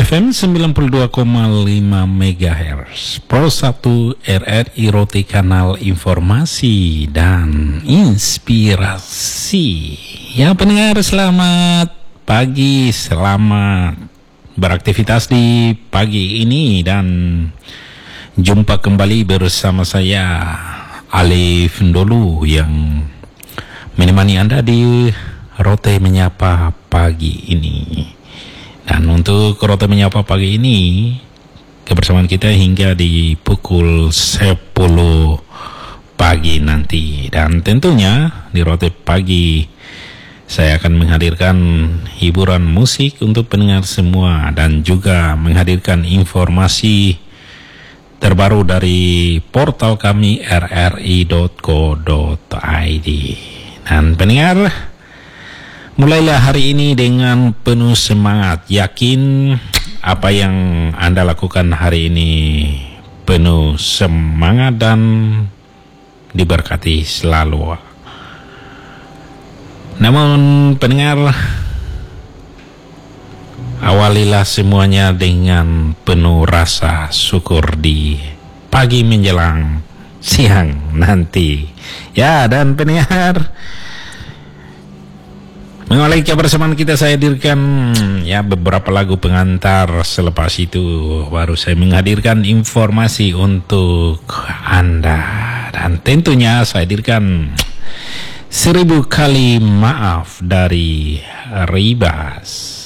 FM 92,5 MHz Pro 1 RRI Roti, kanal informasi dan inspirasi. Ya pendengar, selamat pagi, selamat beraktivitas di pagi ini, dan jumpa kembali bersama saya Alif Ndolu yang menemani Anda di Rote Menyapa pagi ini. Dan untuk Rote Menyapa pagi ini, kebersamaan kita hingga di pukul 10 pagi nanti. Dan tentunya di Rote pagi saya akan menghadirkan hiburan musik untuk pendengar semua, dan juga menghadirkan informasi terbaru dari portal kami rri.co.id. Dan pendengar, mulailah hari ini dengan penuh semangat, yakin apa yang Anda lakukan hari ini penuh semangat dan diberkati selalu. Namun pendengar, awalilah semuanya dengan penuh rasa syukur di pagi menjelang siang nanti. Ya, dan pendengar, mengawali kebersamaan kita, saya hadirkan beberapa lagu pengantar. Selepas itu baru saya menghadirkan informasi untuk Anda. Dan tentunya saya hadirkan 1000 kali maaf dari Ribas.